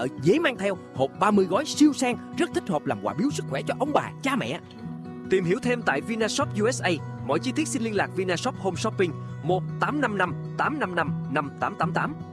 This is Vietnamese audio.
dễ mang theo, hộp 30 gói siêu sang, rất thích hợp làm quà biếu sức khỏe cho ông bà, cha mẹ. Tìm hiểu thêm tại Vinashop USA. Mọi chi tiết xin liên lạc Vinashop Home Shopping 1 855 855 5888.